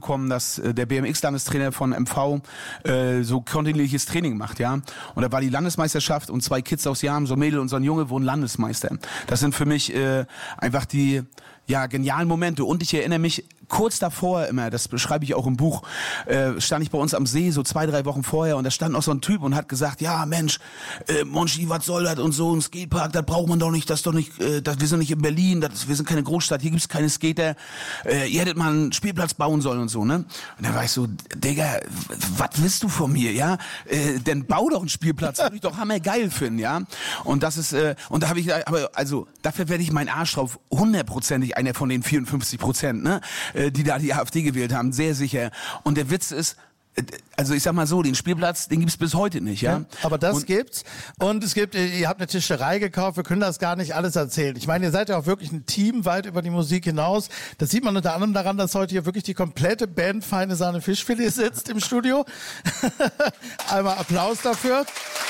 mitbekommen, dass der BMX-Landestrainer von MV so kontinuierliches Training macht, ja. Und da war die Landesmeisterschaft und 2 Kids aus Jahren, so ein Mädel und so ein Junge, wurden Landesmeister. Das sind für mich einfach die genialen Momente. Und ich erinnere mich kurz davor immer, das beschreibe ich auch im Buch, stand ich bei uns am See so 2-3 Wochen vorher und da stand noch so ein Typ und hat gesagt, ja Mensch, Monchi, was soll das und so, ein Skatepark, das braucht man doch nicht, wir sind nicht in Berlin, wir sind keine Großstadt, hier gibt's keine Skater, ihr hättet mal einen Spielplatz bauen sollen und so, ne? Und da war ich so, Digga, was willst du von mir, ja? Denn bau doch einen Spielplatz, würde ich doch hammergeil finden, ja? Und das ist, und da habe ich, aber also, dafür werde ich meinen Arsch drauf, 100%ig einer von den 54%, ne? Die da die AfD gewählt haben, sehr sicher. Und der Witz ist, also ich sag mal so, den Spielplatz, den gibt's bis heute nicht, ja. Aber das gibt's. Und es gibt, ihr habt eine Tischerei gekauft, wir können das gar nicht alles erzählen. Ich meine, ihr seid ja auch wirklich ein Team weit über die Musik hinaus. Das sieht man unter anderem daran, dass heute hier wirklich die komplette Band Feine Sahne Fischfilet sitzt im Studio. Einmal Applaus dafür.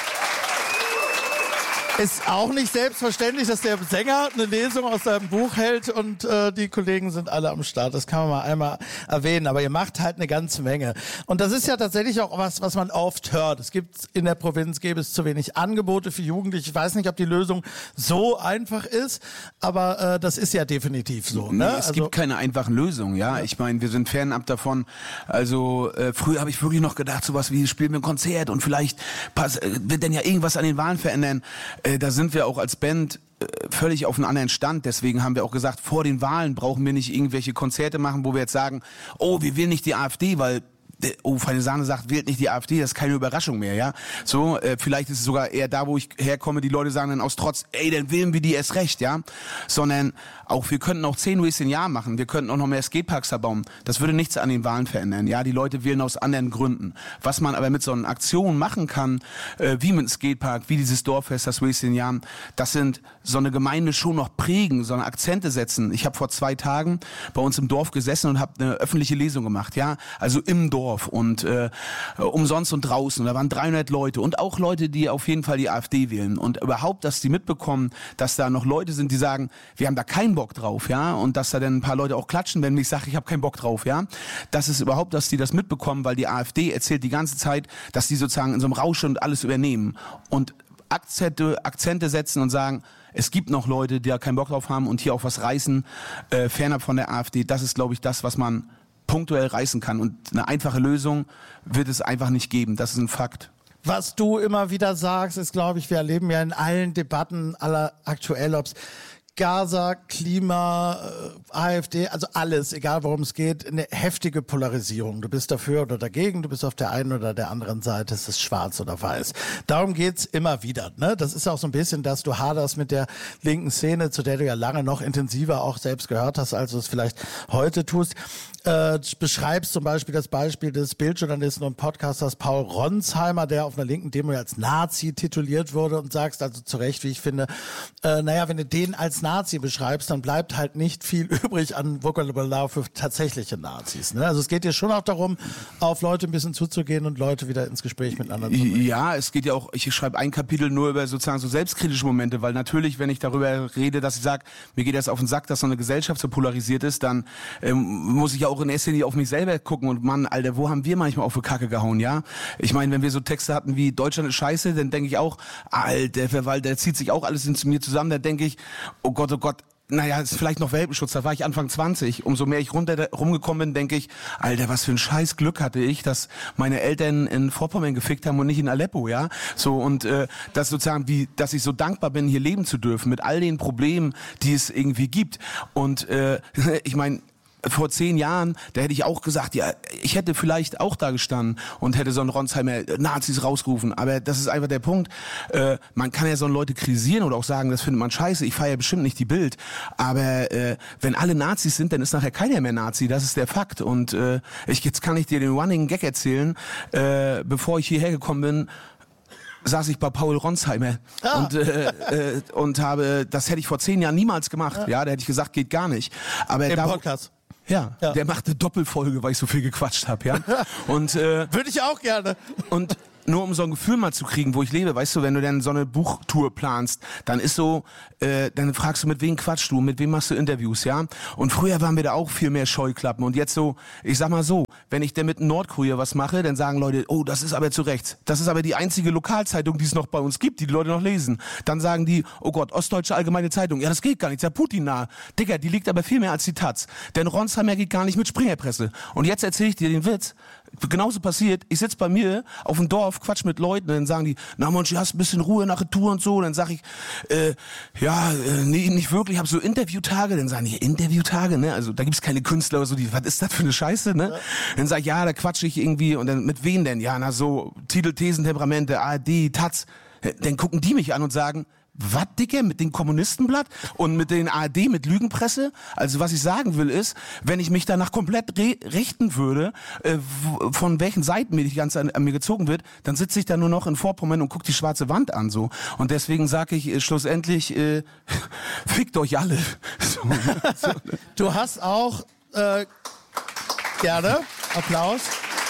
Ist auch nicht selbstverständlich, dass der Sänger eine Lesung aus seinem Buch hält und die Kollegen sind alle am Start. Das kann man mal einmal erwähnen, aber ihr macht halt eine ganze Menge. Und das ist ja tatsächlich auch was man oft hört. Es gibt in der Provinz, gäbe es zu wenig Angebote für Jugendliche. Ich weiß nicht, ob die Lösung so einfach ist, aber das ist ja definitiv so. Nee, Ne? es gibt keine einfachen Lösungen, ja. Ich meine, wir sind fernab davon. Also früher habe ich wirklich noch gedacht, sowas wie, spielen wir ein Konzert und vielleicht wird denn ja irgendwas an den Wahlen verändern. Da sind wir auch als Band völlig auf einem anderen Stand. Deswegen haben wir auch gesagt, vor den Wahlen brauchen wir nicht irgendwelche Konzerte machen, wo wir jetzt sagen, oh, wir wählen nicht die AfD, weil Feine Sahne sagt, wählt nicht die AfD, das ist keine Überraschung mehr, ja. So, vielleicht ist es sogar eher da, wo ich herkomme, die Leute sagen dann aus Trotz, ey, dann wählen wir die erst recht, ja. Sondern auch, wir könnten auch 10 Ways im Jahr machen, wir könnten auch noch mehr Skateparks erbauen. Das würde nichts an den Wahlen verändern, ja. Die Leute wählen aus anderen Gründen. Was man aber mit so einer Aktion machen kann, wie mit einem Skatepark, wie dieses Dorffest, das Ways in Jahren, das sind so eine Gemeinde schon noch prägen, so eine Akzente setzen. Ich habe vor 2 Tagen bei uns im Dorf gesessen und habe eine öffentliche Lesung gemacht, ja. Also im Dorf und umsonst und draußen. Und da waren 300 Leute und auch Leute, die auf jeden Fall die AfD wählen. Und überhaupt, dass die mitbekommen, dass da noch Leute sind, die sagen, wir haben da keinen Bock drauf, ja. Und dass da dann ein paar Leute auch klatschen, wenn ich sage, ich habe keinen Bock drauf, ja. Das ist überhaupt, dass die das mitbekommen, weil die AfD erzählt die ganze Zeit, dass die sozusagen in so einem Rausch und alles übernehmen. Und Akzente setzen und sagen, es gibt noch Leute, die da keinen Bock drauf haben und hier auch was reißen, fernab von der AfD. Das ist, glaube ich, das, was man punktuell reißen kann. Und eine einfache Lösung wird es einfach nicht geben. Das ist ein Fakt. Was du immer wieder sagst, ist, glaube ich, wir erleben ja in allen Debatten aller aktuell, ob es Gaza, Klima, AfD, also alles, egal worum es geht, eine heftige Polarisierung. Du bist dafür oder dagegen, du bist auf der einen oder der anderen Seite, es ist schwarz oder weiß. Darum geht's immer wieder. Ne? Das ist auch so ein bisschen, dass du haderst mit der linken Szene, zu der du ja lange noch intensiver auch selbst gehört hast, als du es vielleicht heute tust. Beschreibst zum Beispiel das Beispiel des Bildjournalisten und Podcasters Paul Ronsheimer, der auf einer linken Demo als Nazi tituliert wurde und sagst also zu Recht, wie ich finde, wenn du den als Nazi beschreibst, dann bleibt halt nicht viel übrig an Vokabular für tatsächliche Nazis. Ne? Also es geht dir schon auch darum, auf Leute ein bisschen zuzugehen und Leute wieder ins Gespräch miteinander zu bringen. Ja, es geht ja auch, ich schreibe ein Kapitel nur über sozusagen so selbstkritische Momente, weil natürlich, wenn ich darüber rede, dass ich sage, mir geht das auf den Sack, dass so eine Gesellschaft so polarisiert ist, dann muss ich ja auch in erster Linie auf mich selber gucken und Mann, Alter, wo haben wir manchmal auf die Kacke gehauen, ja? Ich meine, wenn wir so Texte hatten wie Deutschland ist scheiße, dann denke ich auch, Alter, Verwalter, da zieht sich auch alles zu mir zusammen, da denke ich, oh Gott, naja, ist vielleicht noch Welpenschutz, da war ich Anfang 20. Umso mehr ich rumgekommen bin, denke ich, Alter, was für ein scheiß Glück hatte ich, dass meine Eltern in Vorpommern gefickt haben und nicht in Aleppo, ja? So, und das sozusagen, dass ich so dankbar bin, hier leben zu dürfen, mit all den Problemen, die es irgendwie gibt. Und ich meine, vor 10 Jahren, da hätte ich auch gesagt, ja, ich hätte vielleicht auch da gestanden und hätte so einen Ronsheimer Nazis rausgerufen. Aber das ist einfach der Punkt. Man kann ja so Leute kritisieren oder auch sagen, das findet man scheiße. Ich feiere bestimmt nicht die Bild. Aber wenn alle Nazis sind, dann ist nachher keiner mehr Nazi. Das ist der Fakt. Und jetzt kann ich dir den Running Gag erzählen. Bevor ich hierher gekommen bin, saß ich bei Paul Ronsheimer und habe, das hätte ich vor 10 Jahren niemals gemacht. Ja, da hätte ich gesagt, geht gar nicht. Aber im Podcast. Ja, der macht eine Doppelfolge, weil ich so viel gequatscht habe, ja. Und würde ich auch gerne. Und nur um so ein Gefühl mal zu kriegen, wo ich lebe, weißt du, wenn du dann so eine Buchtour planst, dann ist so, dann fragst du, mit wem quatschst du, mit wem machst du Interviews, ja? Und früher waren wir da auch viel mehr Scheuklappen und jetzt so, ich sag mal so, wenn ich denn mit Nordkorea was mache, dann sagen Leute, oh, das ist aber zu rechts. Das ist aber die einzige Lokalzeitung, die es noch bei uns gibt, die Leute noch lesen. Dann sagen die, oh Gott, Ostdeutsche Allgemeine Zeitung. Ja, das geht gar nicht, ist ja Putin nah. Digga, die liegt aber viel mehr als die Taz. Denn Ronsheimer geht gar nicht mit Springerpresse. Und jetzt erzähle ich dir den Witz. Genauso passiert, ich sitze bei mir auf dem Dorf, quatsch mit Leuten, und dann sagen die, na Monchi, hast ein bisschen Ruhe nach der Tour und so. Und dann sag ich, nee, nicht wirklich, ich habe so Interviewtage. Dann sagen die, Interviewtage, ne? Also da gibt's keine Künstler oder so, was ist das für eine Scheiße, ne? Dann sag ich, ja, da quatsche ich irgendwie. Und dann, mit wem denn? Ja, na so, Titel, Thesen, Temperamente, ARD, Taz. Dann gucken die mich an und sagen, was, Dicke, mit dem Kommunistenblatt und mit den ARD, mit Lügenpresse? Also was ich sagen will ist, wenn ich mich danach komplett richten würde, von welchen Seiten mir die ganze Zeit an mir gezogen wird, dann sitze ich da nur noch in Vorpommern und gucke die schwarze Wand an, so. Und deswegen sage ich schlussendlich, fickt euch alle. So. Du hast auch, gerne, Applaus.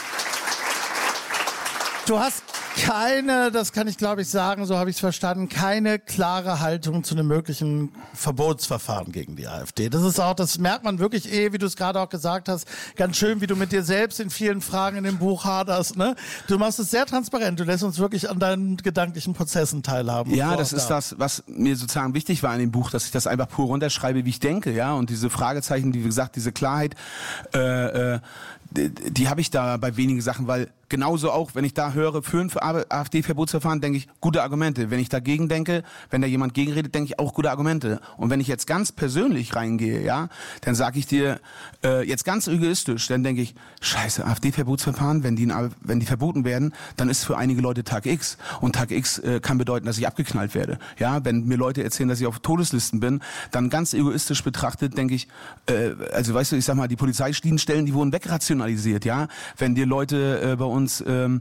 Du hast keine, das kann ich glaube ich sagen, so habe ich es verstanden, keine klare Haltung zu einem möglichen Verbotsverfahren gegen die AfD. Das ist auch, das merkt man wirklich wie du es gerade auch gesagt hast, ganz schön, wie du mit dir selbst in vielen Fragen in dem Buch haderst, ne? Du machst es sehr transparent, du lässt uns wirklich an deinen gedanklichen Prozessen teilhaben. Ja, das ist das, was mir sozusagen wichtig war in dem Buch, dass ich das einfach pur runterschreibe, wie ich denke, ja, und diese Fragezeichen, wie gesagt, diese Klarheit, die habe ich da bei wenigen Sachen, weil genauso auch, wenn ich da höre, für ein AfD-Verbotsverfahren, denke ich, gute Argumente. Wenn ich dagegen denke, wenn da jemand gegenredet, denke ich auch gute Argumente. Und wenn ich jetzt ganz persönlich reingehe, ja, dann sage ich dir, jetzt ganz egoistisch, dann denke ich, scheiße, AfD-Verbotsverfahren, wenn die verboten werden, dann ist für einige Leute Tag X. Und Tag X kann bedeuten, dass ich abgeknallt werde. Ja, wenn mir Leute erzählen, dass ich auf Todeslisten bin, dann ganz egoistisch betrachtet, denke ich, also weißt du, ich sag mal, die Polizeidienststellen, die wurden wegrationalisiert, ja. Wenn dir Leute bei uns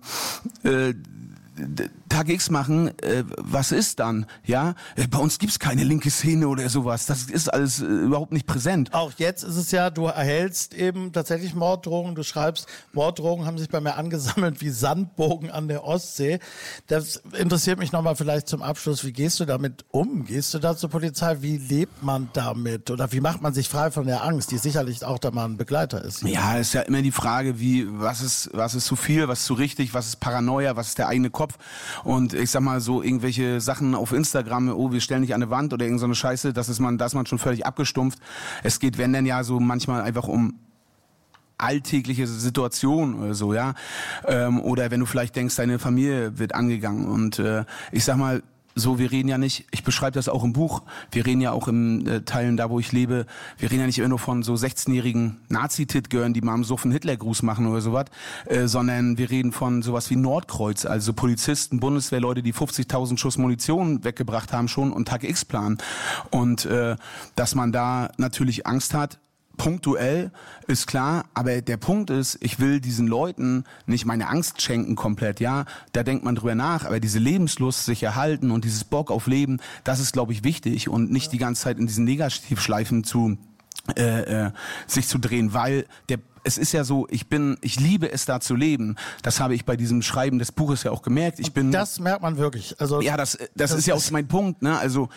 Tag X machen, was ist dann? Ja, bei uns gibt's keine linke Szene oder sowas. Das ist alles überhaupt nicht präsent. Auch jetzt ist es ja, du erhältst eben tatsächlich Morddrohungen. Du schreibst, Morddrohungen haben sich bei mir angesammelt wie Sandbogen an der Ostsee. Das interessiert mich nochmal vielleicht zum Abschluss. Wie gehst du damit um? Gehst du da zur Polizei? Wie lebt man damit? Oder wie macht man sich frei von der Angst, die sicherlich auch da mal ein Begleiter ist? Ja, ist ja immer die Frage, was ist zu viel, was ist zu richtig, was ist Paranoia, was ist der eigene Kopf. Und ich sag mal so irgendwelche Sachen auf Instagram, oh, wir stellen dich an eine Wand oder irgend so eine Scheiße, da ist man schon völlig abgestumpft. Es geht, wenn denn ja, so manchmal einfach um alltägliche Situation oder so, ja. Oder wenn du vielleicht denkst, deine Familie wird angegangen. Und ich sag mal, so, wir reden ja nicht, ich beschreibe das auch im Buch, wir reden ja auch in Teilen da, wo ich lebe, wir reden ja nicht immer nur von so 16-jährigen Nazi-Tit-Girlen, die mal am Suff einen Hitlergruß machen oder sowas, sondern wir reden von sowas wie Nordkreuz, also Polizisten, Bundeswehrleute, die 50.000 Schuss Munition weggebracht haben schon und Tag X planen. Und dass man da natürlich Angst hat, punktuell, ist klar, aber der Punkt ist, ich will diesen Leuten nicht meine Angst schenken komplett, ja, da denkt man drüber nach, aber diese Lebenslust sich erhalten und dieses Bock auf Leben, das ist, glaube ich, wichtig und nicht die ganze Zeit in diesen Negativschleifen sich zu drehen, weil es ist ja so, ich liebe es da zu leben. Das habe ich bei diesem Schreiben des Buches ja auch gemerkt. Das merkt man wirklich. Also ja, das ist ja auch mein Punkt, ne? Also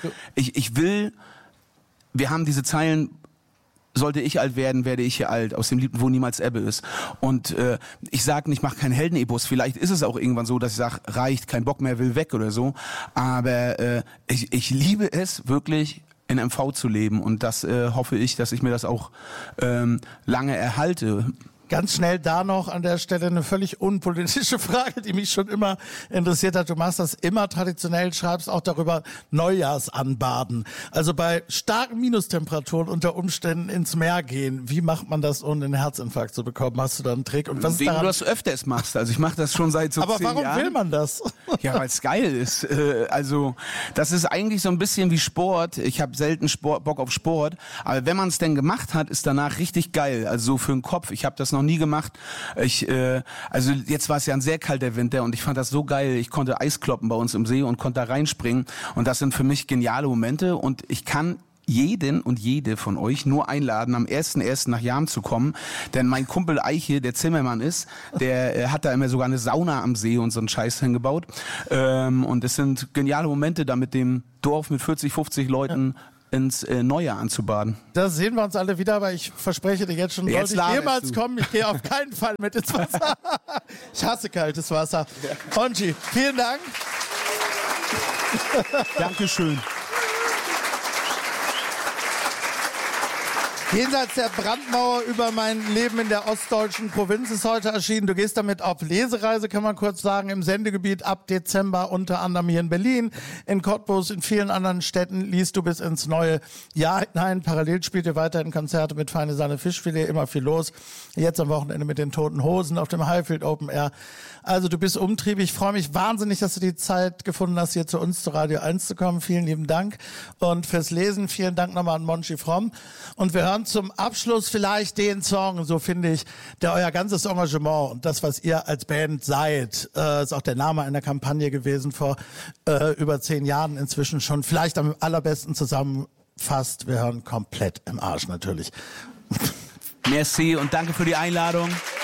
wir haben diese Zeilen, sollte ich alt werden, werde ich hier alt, aus dem Lied, wo niemals Ebbe ist. Und ich sage nicht, mach keinen Heldenepos. Vielleicht ist es auch irgendwann so, dass ich sage, reicht, kein Bock mehr, will weg oder so. Aber ich liebe es wirklich, in MV zu leben. Und das hoffe ich, dass ich mir das auch lange erhalte. Ganz schnell da noch an der Stelle eine völlig unpolitische Frage, die mich schon immer interessiert hat. Du machst das immer traditionell, schreibst auch darüber Neujahrsanbaden. Also bei starken Minustemperaturen unter Umständen ins Meer gehen. Wie macht man das, ohne einen Herzinfarkt zu bekommen? Hast du da einen Trick? Und was ist daran? Du das öfters machst. Also ich mache das schon seit so 10 Jahren. Aber warum will man das? Ja, weil es geil ist. Also das ist eigentlich so ein bisschen wie Sport. Ich habe selten Bock auf Sport. Aber wenn man es denn gemacht hat, ist danach richtig geil. Also so für den Kopf. Ich habe das noch nie gemacht. Also jetzt war es ja ein sehr kalter Winter und ich fand das so geil. Ich konnte Eis kloppen bei uns im See und konnte da reinspringen. Und das sind für mich geniale Momente und ich kann jeden und jede von euch nur einladen, am 1.1. nach Jam zu kommen, denn mein Kumpel Eiche, der Zimmermann ist, der hat da immer sogar eine Sauna am See und so einen Scheiß hingebaut. Und es sind geniale Momente da mit dem Dorf mit 40, 50 Leuten. ins Neue anzubaden. Da sehen wir uns alle wieder, aber ich verspreche dir jetzt schon, sollte ich jemals kommen, ich gehe auf keinen Fall mit ins Wasser. Ich hasse kaltes Wasser. Honji, vielen Dank. Dankeschön. Jenseits der Brandmauer über mein Leben in der ostdeutschen Provinz ist heute erschienen. Du gehst damit auf Lesereise, kann man kurz sagen, im Sendegebiet ab Dezember, unter anderem hier in Berlin, in Cottbus, in vielen anderen Städten liest du bis ins neue Jahr hinein. Parallel spielt ihr weiterhin Konzerte mit Feine Sahne Fischfilet, immer viel los. Jetzt am Wochenende mit den Toten Hosen auf dem Highfield Open Air. Also du bist umtriebig. Ich freue mich wahnsinnig, dass du die Zeit gefunden hast, hier zu uns zu Radio 1 zu kommen. Vielen lieben Dank. Und fürs Lesen, vielen Dank nochmal an Monchi Fromm. Und wir hören zum Abschluss vielleicht den Song, so finde ich, der euer ganzes Engagement und das, was ihr als Band seid, ist auch der Name einer Kampagne gewesen vor über 10 Jahren inzwischen schon, vielleicht am allerbesten zusammenfasst. Wir hören komplett im Arsch natürlich. Merci und danke für die Einladung.